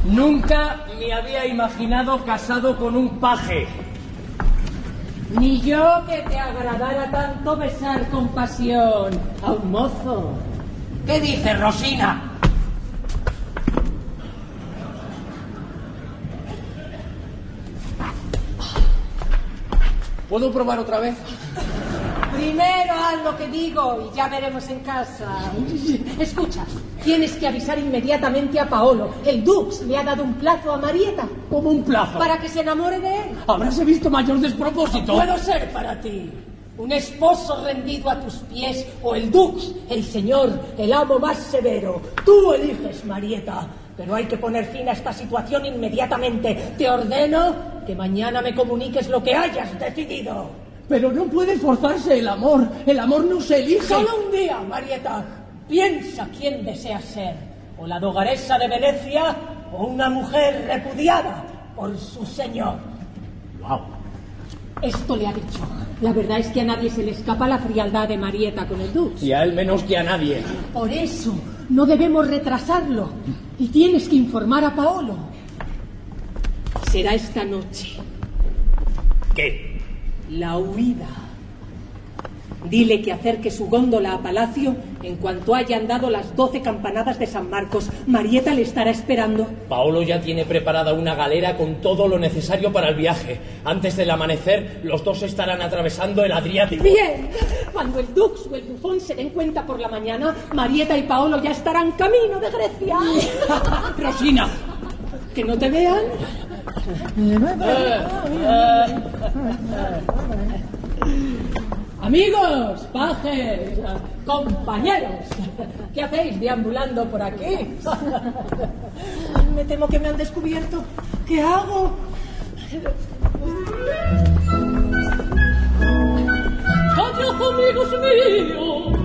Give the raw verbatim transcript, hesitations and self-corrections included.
Nunca me había imaginado casado con un paje. Ni yo que te agradara tanto besar con pasión a un mozo. ¿Qué dices, Rosina? ¿Puedo probar otra vez? Primero haz lo que digo y ya veremos en casa. Escucha, tienes que avisar inmediatamente a Paolo. El Dux le ha dado un plazo a Marieta. ¿Cómo un plazo? Para que se enamore de él. ¿Habráse visto mayor despropósito? Puedo ser para ti un esposo rendido a tus pies o el Dux, el señor, el amo más severo. Tú eliges, Marieta. Pero hay que poner fin a esta situación inmediatamente. Te ordeno que mañana me comuniques lo que hayas decidido. Pero no puede forzarse el amor. El amor no se elige. Solo un día, Marieta. Piensa quién deseas ser. O la dogaresa de Venecia o una mujer repudiada por su señor. Wow. Esto le ha dicho. La verdad es que a nadie se le escapa la frialdad de Marieta con el Dux. Y a él menos que a nadie. Por eso no debemos retrasarlo. Y tienes que informar a Paolo. Será esta noche. ¿Qué? La huida. Dile que acerque su góndola a Palacio en cuanto hayan dado las doce campanadas de San Marcos. Marieta le estará esperando. Paolo ya tiene preparada una galera con todo lo necesario para el viaje. Antes del amanecer, los dos estarán atravesando el Adriático. Bien. Cuando el Dux o el Bufón se den cuenta por la mañana, Marieta y Paolo ya estarán camino de Grecia. Rosina. ¿Que no te vean? Amigos, pajes, compañeros, ¿qué hacéis deambulando por aquí? Me temo que me han descubierto. ¿Qué hago? Adiós, amigos míos.